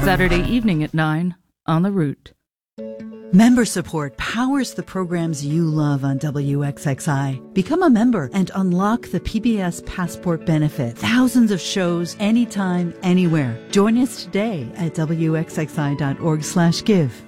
Saturday evening at 9 on The Root. Member support powers the programs you love on WXXI. Become a member and unlock the PBS Passport benefit. Thousands of shows, anytime, anywhere. Join us today at WXXI.org/give.